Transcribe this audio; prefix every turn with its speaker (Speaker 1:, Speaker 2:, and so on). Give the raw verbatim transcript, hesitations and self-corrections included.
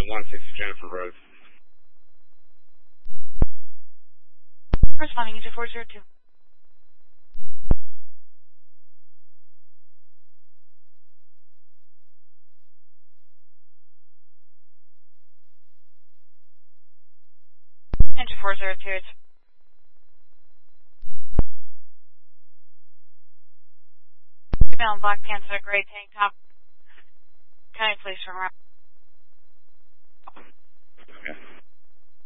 Speaker 1: at one sixty Jennifer Road.
Speaker 2: Responding to four zero two. Engine four zero two, it's female in black pants and a gray tank top. County Police from around.